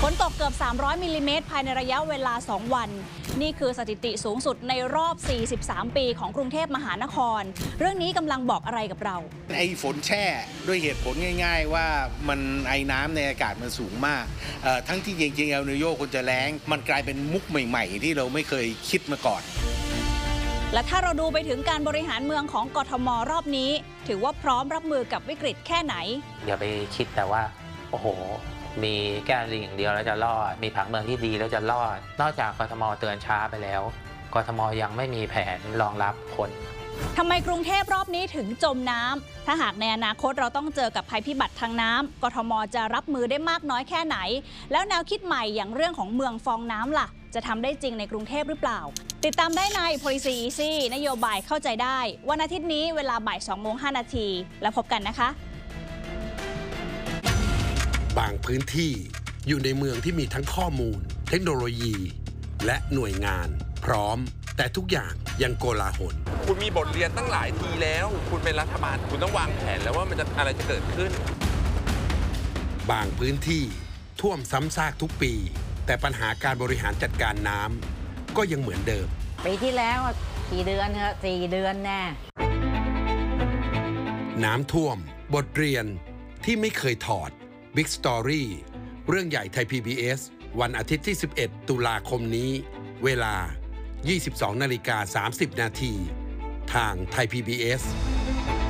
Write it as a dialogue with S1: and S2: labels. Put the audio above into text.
S1: นตกเกือบ300มิลลิเมตรภายในระยะเวลา2วันนี่คือสถิติสูงสุดในรอบ43ปีของกรุงเทพมหานครเรื่องนี้กำลังบอกอะไรกับเรา
S2: ไอ้ฝนแช่ด้วยเหตุผลง่ายๆว่ามันไอ้น้ำในอากาศมันสูงมากทั้งที่จริงๆเอลนิโยควรจะแล้งมันกลายเป็นมุกใหม่ๆที่เราไม่เคยคิดมาก่อน
S1: และถ้าเราดูไปถึงการบริหารเมืองของกทมรอบนี้ถือว่าพร้อมรับมือกับวิกฤตแค่ไหน
S3: อย่าไปคิดแต่ว่าโอ้โหมีแก้ลิงอย่างเดียวแล้วจะรอดมีผังเมืองที่ดีแล้วจะรอดนอกจากกทมเตือนช้าไปแล้วกทมยังไม่มีแผนรองรับคน
S1: ทำไมกรุงเทพรอบนี้ถึงจมน้ำถ้าหากในอนาคตเราต้องเจอกับภัยพิบัติทางน้ำกทมจะรับมือได้มากน้อยแค่ไหนแล้วแนวคิดใหม่อย่างเรื่องของเมืองฟองน้ำล่ะจะทำได้จริงในกรุงเทพหรือเปล่าติดตามได้ใน Policy Easy นโยบายเข้าใจได้วันอาทิตย์นี้เวลาบ่าย 2:05 น.แล้วพบกันนะคะ
S4: บางพื้นที่อยู่ในเมืองที่มีทั้งข้อมูลเทคโนโลยีและหน่วยงานพร้อมแต่ทุกอย่างยังโกลาหล
S5: คุณมีบทเรียนตั้งหลายทีแล้วคุณเป็นรัฐบาลคุณต้องวางแผนแล้วว่ามันจะอะไรจะเกิดขึ้น
S4: บางพื้นที่ท่วมซ้ำซากทุกปีแต่ปัญหาการบริหารจัดการน้ำก็ยังเหมือนเดิม
S6: ปีที่แล้วกี่เดือนครับ4 เดือนแน่
S4: น้ำท่วมบทเรียนที่ไม่เคยถอดBig Story เรื่องใหญ่ไทย PBS วันอาทิตย์ที่ 11 ตุลาคมนี้เวลา 22:30 น.ทางไทย PBS